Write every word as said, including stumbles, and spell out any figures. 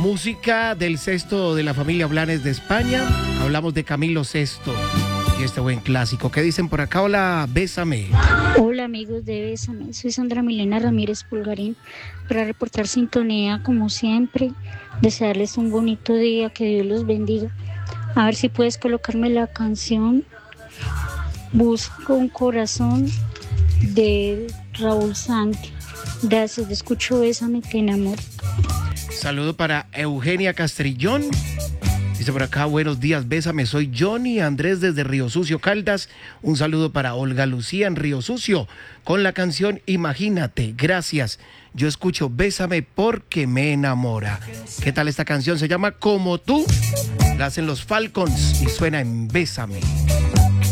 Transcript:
música del sexto de la familia Blanes de España. Hablamos de Camilo Sesto y este buen clásico. ¿Qué dicen por acá? Hola, Bésame. Hola amigos de Bésame, soy Sandra Milena Ramírez Pulgarín para reportar sintonía como siempre, desearles un bonito día, que Dios los bendiga. A ver si puedes colocarme la canción Busco un corazón de Raúl Santi. Gracias, escucho Bésame, te enamoro. Saludo para Eugenia Castrillón. Dice por acá, buenos días, Bésame, soy Johnny Andrés desde Río Sucio, Caldas. Un saludo para Olga Lucía en Río Sucio con la canción Imagínate. Gracias, yo escucho Bésame porque me enamora. ¿Qué tal esta canción? Se llama Como tú. La hacen los Falcons y suena en Bésame.